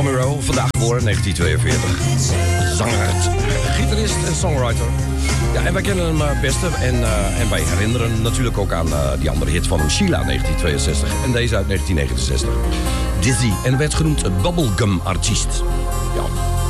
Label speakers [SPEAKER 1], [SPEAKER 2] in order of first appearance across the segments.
[SPEAKER 1] Camero, vandaag geboren, 1942. Zanger, gitarist en songwriter. Ja, en wij kennen hem beste en wij herinneren natuurlijk ook aan die andere hit van hem, Sheila, 1962. En deze uit 1969. Dizzy, en werd genoemd een bubblegum-artiest. Ja.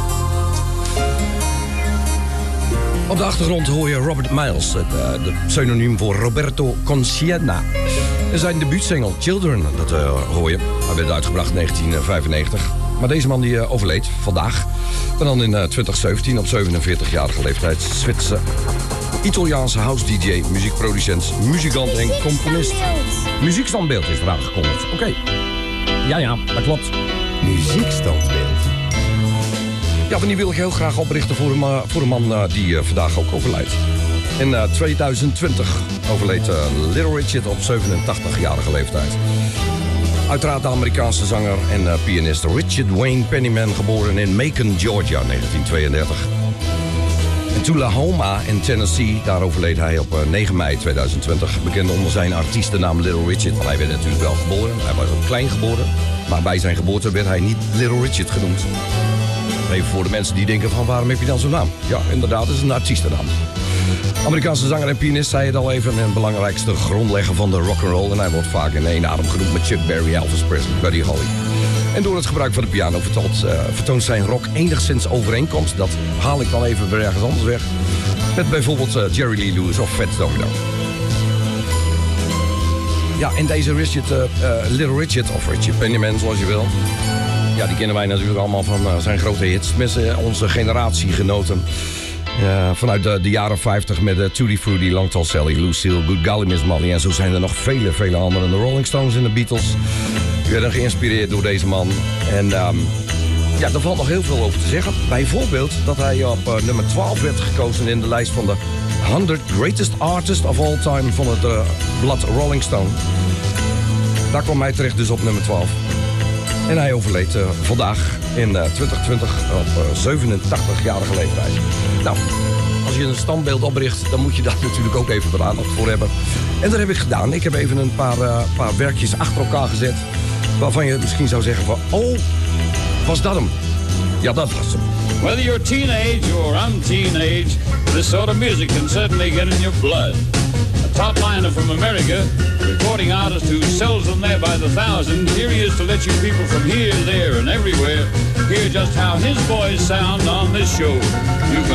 [SPEAKER 1] Op de achtergrond hoor je Robert Miles, de pseudoniem voor Roberto Consiena. En zijn debuutsingle Children, dat hoor je. Hij werd uitgebracht in 1995. Maar deze man die overleed vandaag. En dan in 2017 op 47-jarige leeftijd. Zwitserse, Italiaanse house-dj, muziekproducent, muzikant en componist. Muziekstandbeeld is eraan gekondigd. Oké. Ja, dat klopt.
[SPEAKER 2] Muziekstandbeeld.
[SPEAKER 1] Ja, van die wil ik heel graag oprichten voor een man die vandaag ook overlijdt. In 2020 overleed Little Richard op 87-jarige leeftijd. Uiteraard de Amerikaanse zanger en pianist Richard Wayne Penniman, geboren in Macon, Georgia, 1932. In Tullahoma in Tennessee, daar overleed hij op 9 mei 2020. Bekend onder zijn artiestennaam Little Richard, want hij werd natuurlijk wel geboren. Hij was ook klein geboren, maar bij zijn geboorte werd hij niet Little Richard genoemd. Even voor de mensen die denken van waarom heb je dan zo'n naam? Ja, inderdaad, het is een artiestennaam. Amerikaanse zanger en pianist, zei het al even, en belangrijkste grondlegger van de rock'n'roll. En hij wordt vaak in één adem genoemd met Chuck Berry, Elvis Presley, Buddy Holly. En door het gebruik van de piano vertoont zijn rock enigszins overeenkomst. Dat haal ik dan even weer ergens anders weg. Met bijvoorbeeld Jerry Lee Lewis of Fats Domino. Ja, en deze Little Richard, of Richard Penniman zoals je wil. Ja, die kennen wij natuurlijk allemaal van zijn grote hits. Met onze generatiegenoten. Vanuit de jaren 50 met Tutti Frutti, Long Tall Sally, Lucille, Good Golly Miss Molly. En zo zijn er nog vele anderen. De Rolling Stones en de Beatles werden geïnspireerd door deze man. En ja, daar valt nog heel veel over te zeggen. Bijvoorbeeld dat hij op nummer 12 werd gekozen in de lijst van de 100 Greatest Artists of All Time van het blad Rolling Stone. Daar kwam hij terecht dus op nummer 12. En hij overleed vandaag in 2020 op 87-jarige leeftijd. Nou, als je een standbeeld opricht, dan moet je daar natuurlijk ook even wat aandacht voor hebben. En dat heb ik gedaan. Ik heb even een paar werkjes achter elkaar gezet. Waarvan je misschien zou zeggen van, oh, was dat hem? Ja, dat was hem.
[SPEAKER 3] Whether you're teenage or un-teenage, this sort of music can certainly get in your blood. A top liner from America, recording artist who sells them there by the thousand. Here he is to let you people from here, there, and everywhere hear just how his boys sound on this show. You can